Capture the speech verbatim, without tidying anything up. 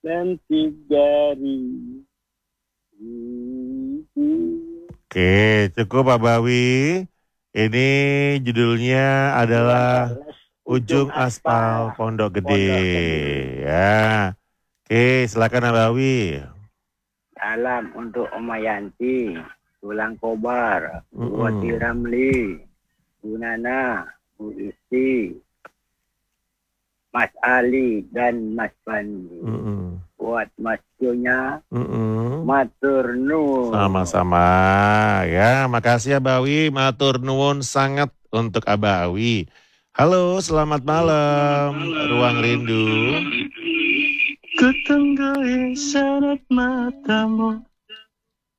dan tiga ri. Oke, cukup Pak Bawi. Ini judulnya adalah Ujung Aspal Pondok Gede. Pondok Gede. Ya. Oke, silakan Pak Bawi. Salam untuk Oma Yanti, Tulang Kobar, Bu Mm-mm. Wati Ramli, Bu Nana, Bu Isti, Mas Ali dan Mas Bandi. Mm-mm. Buat Mas Jonya, Mm-mm. matur nuwun. Sama-sama. Ya, makasih ya Bawi, matur nuwun sangat untuk Abawi. Halo, selamat malam, Ruang Rindu. Ku tunggu isyarat matamu